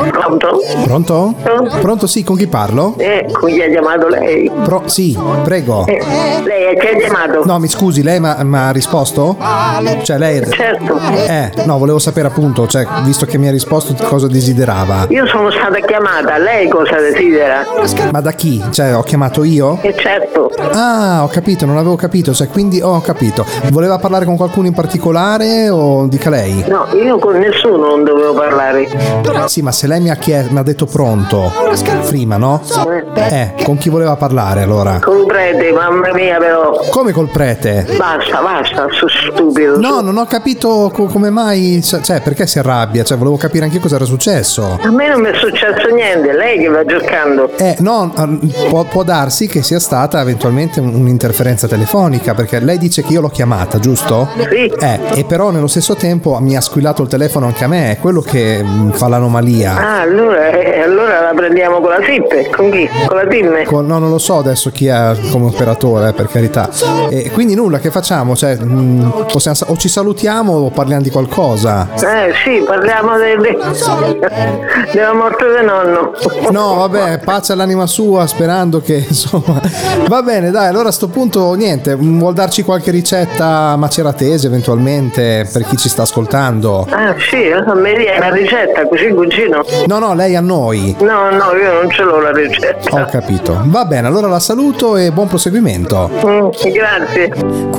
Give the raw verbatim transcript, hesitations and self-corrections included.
Pronto? Pronto? Pronto? Pronto, sì, con chi parlo? Eh, con chi ha chiamato lei? Pro- sì, prego. Eh, lei a chi ha chiamato? No, mi scusi, lei mi ha risposto? Cioè, lei... Certo. Eh, no, volevo sapere appunto, cioè, visto che mi ha risposto, cosa desiderava. Io sono stata chiamata, lei cosa desidera? Ma da chi? Cioè, ho chiamato io? Eh certo. Ah, ho capito, non avevo capito, cioè, quindi oh, ho capito. Voleva parlare con qualcuno in particolare o dica lei? No, io con nessuno non dovevo parlare. Sì, ma se lei mi ha, chied- mi ha detto pronto prima, no? Eh, con chi voleva parlare allora? Con un prete, mamma mia però. Come col prete? Basta, basta, sono stupido. No, non ho capito co- come mai, cioè, perché si arrabbia? Cioè, volevo capire anche cosa era successo. A me non mi è successo niente, lei che va giocando. Eh, no, eh, può, può darsi che sia stata eventualmente un- un'interferenza telefonica, perché lei dice che io l'ho chiamata, giusto? Sì. Eh, e però nello stesso tempo mi ha squillato il telefono anche a me, è quello che mh, fa l'anomalia. Ah, allora, eh, allora la prendiamo con la SIP? Con chi? Con la TIM? Con- no, non lo so adesso chi è come operatore, eh, per carità. E quindi nulla, che facciamo? Cioè, mh, possiamo, o ci salutiamo o parliamo di qualcosa? Eh sì, parliamo de- de- della morte del nonno. No, vabbè, pace all'anima sua, sperando che insomma. Va bene, dai, allora a sto punto niente, mh, vuol darci qualche ricetta maceratese eventualmente per chi ci sta ascoltando? Ah sì, a me viene la ricetta, così cugino. No, no, lei a noi. No, no, io non ce l'ho la ricetta. Ho capito. Va bene, allora la saluto e buon proseguimento. Mm, grazie.